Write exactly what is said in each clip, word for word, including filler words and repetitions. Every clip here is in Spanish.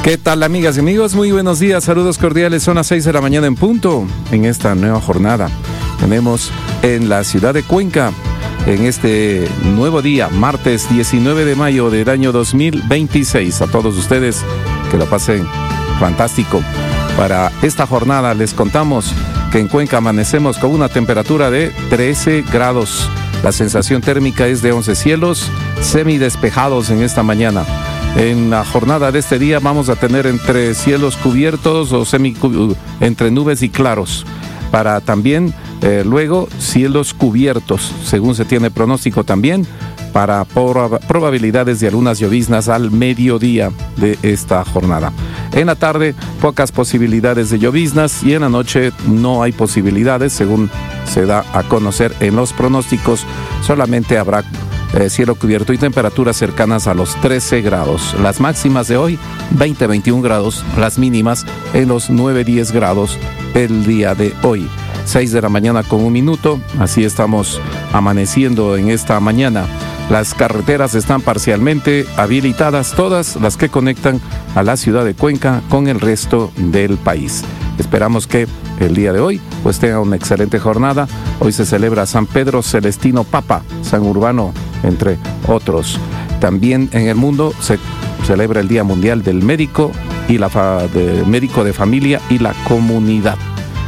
¿Qué tal, amigas y amigos? Muy buenos días, saludos cordiales. Son las seis de la mañana en punto en esta nueva jornada. Tenemos en la ciudad de Cuenca, en este nuevo día, martes diecinueve de mayo del año dos mil veintiséis. A todos ustedes que lo pasen fantástico. Para esta jornada les contamos que en Cuenca amanecemos con una temperatura de trece grados. La sensación térmica es de once cielos semidespejados en esta mañana. En la jornada de este día vamos a tener entre cielos cubiertos o semi entre nubes y claros, para también eh, luego cielos cubiertos, según se tiene pronóstico también, para prob probabilidades de algunas lloviznas al mediodía de esta jornada. En la tarde, pocas posibilidades de lloviznas, y en la noche no hay posibilidades, según se da a conocer en los pronósticos. Solamente habrá Eh, cielo cubierto y temperaturas cercanas a los trece grados. Las máximas de hoy, veinte a veintiún grados, las mínimas en los nueve a diez grados el día de hoy. seis de la mañana con un minuto, así estamos amaneciendo en esta mañana. Las carreteras están parcialmente habilitadas, todas las que conectan a la ciudad de Cuenca con el resto del país. Esperamos que el día de hoy pues tenga una excelente jornada. Hoy se celebra San Pedro Celestino Papa, San Urbano, entre otros. También en el mundo se celebra el Día Mundial del Médico y la fa de médico de familia y la comunidad.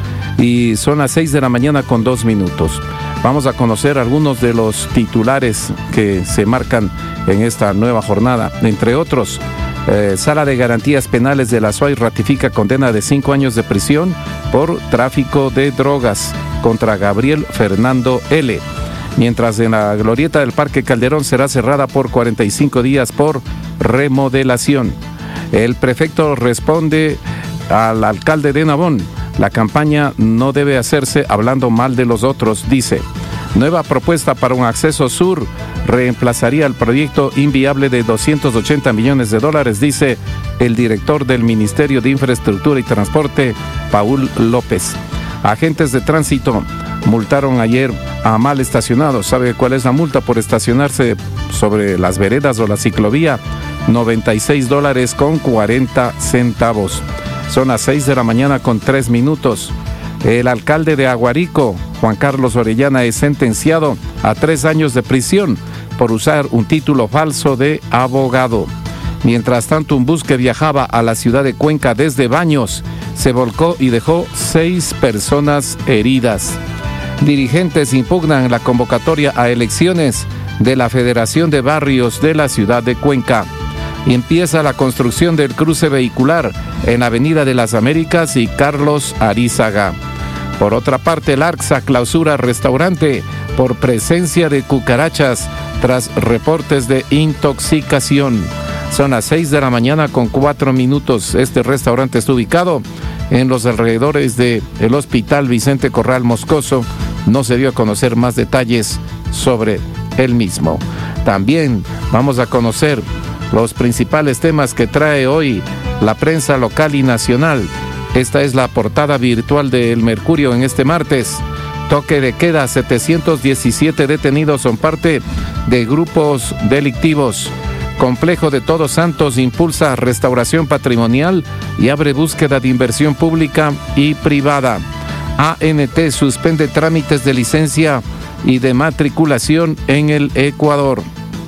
Y son las seis de la mañana con dos minutos. Vamos a conocer algunos de los titulares que se marcan en esta nueva jornada. Entre otros, eh, Sala de Garantías Penales de la S U A Y ratifica condena de cinco años de prisión por tráfico de drogas contra Gabriel Fernando L. Mientras en la glorieta del Parque Calderón será cerrada por cuarenta y cinco días por remodelación. El prefecto responde al alcalde de Nabón: la campaña no debe hacerse hablando mal de los otros, dice. Nueva propuesta para un acceso sur reemplazaría el proyecto inviable de doscientos ochenta millones de dólares, dice el director del Ministerio de Infraestructura y Transporte, Paul López. Agentes de tránsito multaron ayer a mal estacionados. ¿Sabe cuál es la multa por estacionarse sobre las veredas o la ciclovía? noventa y seis dólares con cuarenta centavos. Son las seis de la mañana con tres minutos. El alcalde de Aguarico, Juan Carlos Orellana, es sentenciado a tres años de prisión por usar un título falso de abogado. Mientras tanto, un bus que viajaba a la ciudad de Cuenca desde Baños se volcó y dejó seis personas heridas. Dirigentes impugnan la convocatoria a elecciones de la Federación de Barrios de la ciudad de Cuenca. Y empieza la construcción del cruce vehicular en la Avenida de las Américas y Carlos Arizaga. Por otra parte, el Arxa clausura restaurante por presencia de cucarachas tras reportes de intoxicación. Son las seis de la mañana con cuatro minutos. Este restaurante está ubicado en los alrededores del Hospital Vicente Corral Moscoso. No se dio a conocer más detalles sobre el mismo. También vamos a conocer los principales temas que trae hoy la prensa local y nacional. Esta es la portada virtual de El Mercurio en este martes. Toque de queda, setecientos diecisiete detenidos son parte de grupos delictivos. Complejo de Todos Santos impulsa restauración patrimonial y abre búsqueda de inversión pública y privada. A N T suspende trámites de licencia y de matriculación en el Ecuador.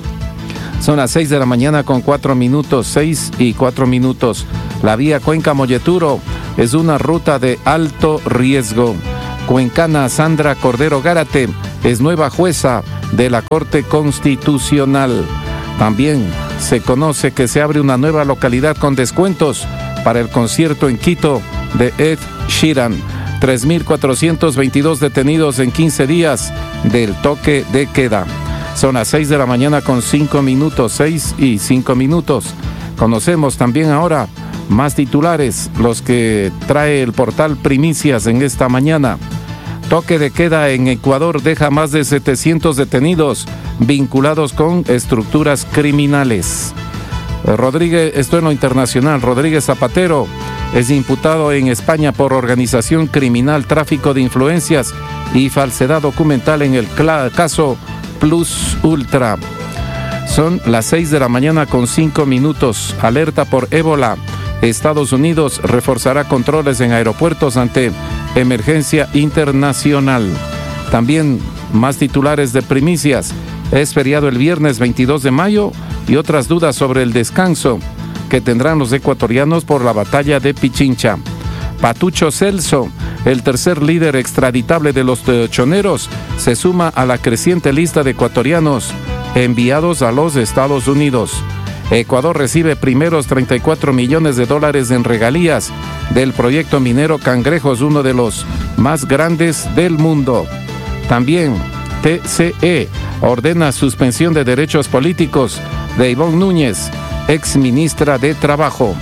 Son las seis de la mañana con cuatro minutos, seis y cuatro minutos. La vía Cuenca-Molleturo es una ruta de alto riesgo. Cuencana Sandra Cordero Gárate es nueva jueza de la Corte Constitucional. También se conoce que se abre una nueva localidad con descuentos para el concierto en Quito de Ed Sheeran. tres mil cuatrocientos veintidós detenidos en quince días del toque de queda. Son las seis de la mañana con cinco minutos, seis y cinco minutos. Conocemos también ahora más titulares, los que trae el portal Primicias en esta mañana. Toque de queda en Ecuador deja más de setecientos detenidos vinculados con estructuras criminales. Rodríguez, esto en lo internacional, Rodríguez Zapatero es imputado en España por organización criminal, tráfico de influencias y falsedad documental en el caso Plus Ultra. Son las seis de la mañana con cinco minutos. Alerta por ébola Estados Unidos reforzará controles en aeropuertos ante emergencia internacional. También más titulares de primicias. Es feriado el viernes veintidós de mayo y otras dudas sobre el descanso que tendrán los ecuatorianos por la batalla de Pichincha. Patucho Celso, el tercer líder extraditable de los teochoneros, se suma a la creciente lista de ecuatorianos enviados a los Estados Unidos. Ecuador recibe primeros treinta y cuatro millones de dólares en regalías del proyecto minero Cangrejos, uno de los más grandes del mundo. También T C E ordena suspensión de derechos políticos de Ivonne Núñez, ex ministra de Trabajo.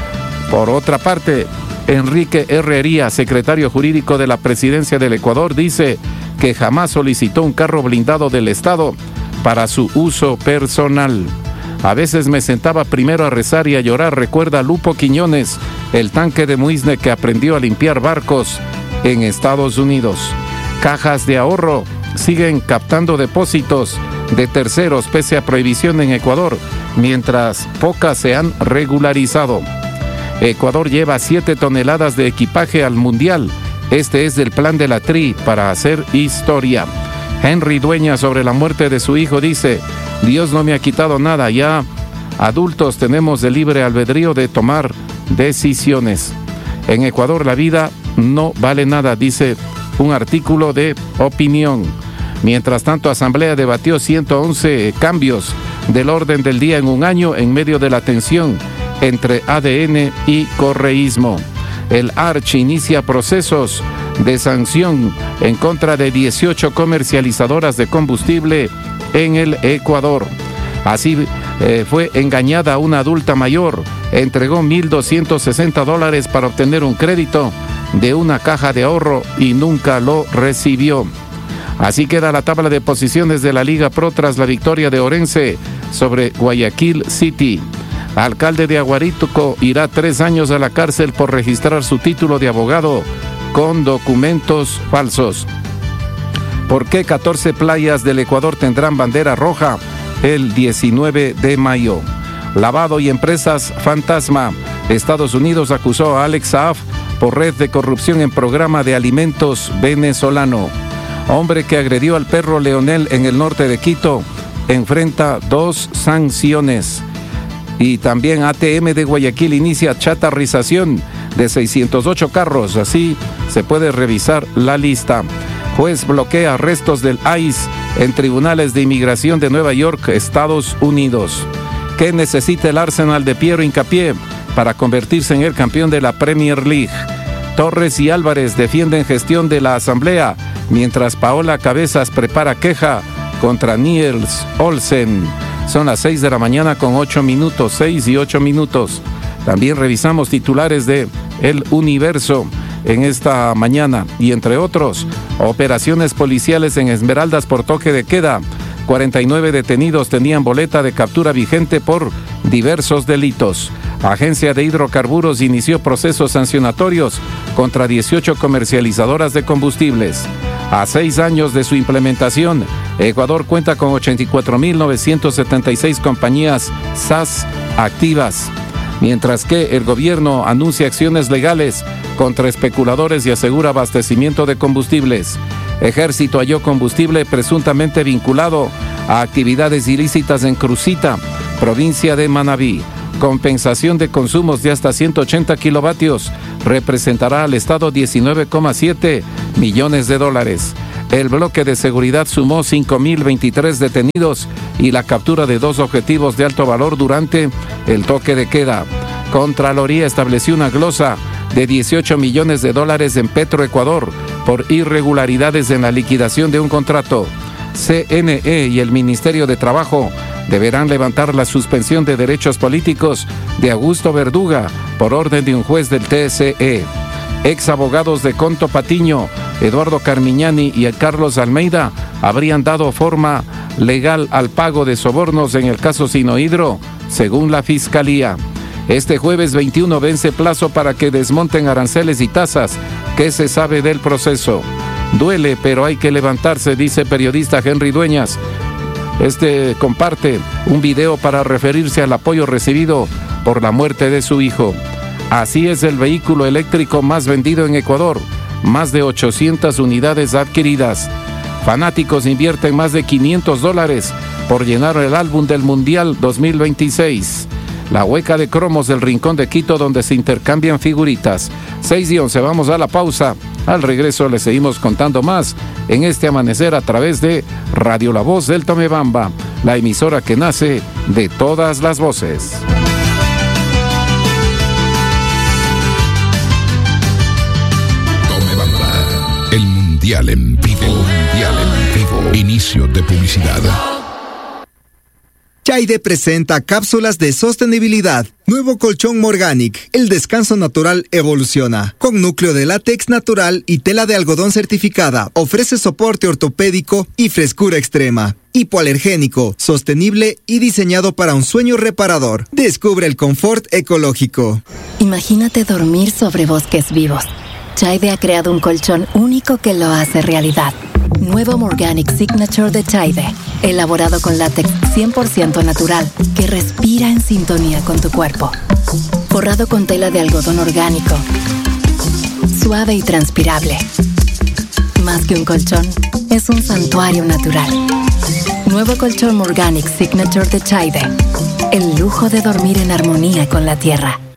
Por otra parte, Enrique Herrería, secretario jurídico de la Presidencia del Ecuador, dice que jamás solicitó un carro blindado del Estado para su uso personal. A veces me sentaba primero a rezar y a llorar, recuerda Lupo Quiñones, el tanque de Muisne que aprendió a limpiar barcos en Estados Unidos. Cajas de ahorro siguen captando depósitos de terceros pese a prohibición en Ecuador, mientras pocas se han regularizado. Ecuador lleva siete toneladas de equipaje al Mundial. Este es del plan de la T R I para hacer historia. Henry Dueñas, sobre la muerte de su hijo, dice: Dios no me ha quitado nada, ya adultos tenemos el libre albedrío de tomar decisiones. En Ecuador la vida no vale nada, dice un artículo de Opinión. Mientras tanto, Asamblea debatió ciento once cambios del orden del día en un año en medio de la tensión entre A D N y correísmo. El Arch inicia procesos de sanción en contra de dieciocho comercializadoras de combustible en el Ecuador. Así eh, fue engañada una adulta mayor, entregó mil doscientos sesenta dólares para obtener un crédito de una caja de ahorro y nunca lo recibió. Así queda la tabla de posiciones de la Liga Pro tras la victoria de Orense sobre Guayaquil City. Alcalde de Aguarituco irá tres años a la cárcel por registrar su título de abogado con documentos falsos. ¿Por qué catorce playas del Ecuador tendrán bandera roja el diecinueve de mayo? Lavado y empresas fantasma. Estados Unidos acusó a Alex Saab por red de corrupción en programa de alimentos venezolano. Hombre que agredió al perro Leonel en el norte de Quito enfrenta dos sanciones. Y también A T M de Guayaquil inicia chatarrización de seiscientos ocho carros. Así se puede revisar la lista. Juez bloquea arrestos del I C E en tribunales de inmigración de Nueva York, Estados Unidos. ¿Qué necesita el Arsenal de Piero Hincapié para convertirse en el campeón de la Premier League? Torres y Álvarez defienden gestión de la Asamblea, mientras Paola Cabezas prepara queja contra Niels Olsen. Son las seis de la mañana con ocho minutos, seis y ocho minutos. También revisamos titulares de El Universo en esta mañana y entre otros, operaciones policiales en Esmeraldas por toque de queda. cuarenta y nueve detenidos tenían boleta de captura vigente por diversos delitos. Agencia de Hidrocarburos inició procesos sancionatorios contra dieciocho comercializadoras de combustibles. A seis años de su implementación, Ecuador cuenta con ochenta y cuatro mil novecientas setenta y seis compañías S A S activas, mientras que el gobierno anuncia acciones legales contra especuladores y asegura abastecimiento de combustibles. Ejército halló combustible presuntamente vinculado a actividades ilícitas en Crucita, provincia de Manabí. Compensación de consumos de hasta ciento ochenta kilovatios representará al Estado diecinueve coma siete millones de dólares. El bloque de seguridad sumó cinco mil veintitrés detenidos y la captura de dos objetivos de alto valor durante el toque de queda. Contraloría estableció una glosa de dieciocho millones de dólares en Petroecuador por irregularidades en la liquidación de un contrato. C N E y el Ministerio de Trabajo deberán levantar la suspensión de derechos políticos de Augusto Verduga por orden de un juez del T S E. Ex abogados de Conto Patiño, Eduardo Carmiñani y Carlos Almeida habrían dado forma legal al pago de sobornos en el caso Sinohidro, según la Fiscalía. Este jueves veintiuno vence plazo para que desmonten aranceles y tasas. ¿Qué se sabe del proceso? Duele, pero hay que levantarse, dice periodista Henry Dueñas. Este comparte un video para referirse al apoyo recibido por la muerte de su hijo. Así es el vehículo eléctrico más vendido en Ecuador, más de ochocientas unidades adquiridas. Fanáticos invierten más de quinientos dólares por llenar el álbum del Mundial dos mil veintiséis. La hueca de cromos del Rincón de Quito, donde se intercambian figuritas. seis y once, vamos a la pausa. Al regreso les seguimos contando más en este amanecer a través de Radio La Voz del Tomebamba, la emisora que nace de todas las voces. Tomebamba, el Mundial en vivo. El Mundial en vivo. Inicio de publicidad. Chaide presenta cápsulas de sostenibilidad. Nuevo colchón Morganic. El descanso natural evoluciona. Con núcleo de látex natural y tela de algodón certificada. Ofrece soporte ortopédico y frescura extrema. Hipoalergénico, sostenible y diseñado para un sueño reparador. Descubre el confort ecológico. Imagínate dormir sobre bosques vivos. Chaide ha creado un colchón único que lo hace realidad. Nuevo Morganic Signature de Chaide, elaborado con látex cien por ciento natural, que respira en sintonía con tu cuerpo. Forrado con tela de algodón orgánico, suave y transpirable. Más que un colchón, es un santuario natural. Nuevo colchón Morganic Signature de Chaide, el lujo de dormir en armonía con la tierra.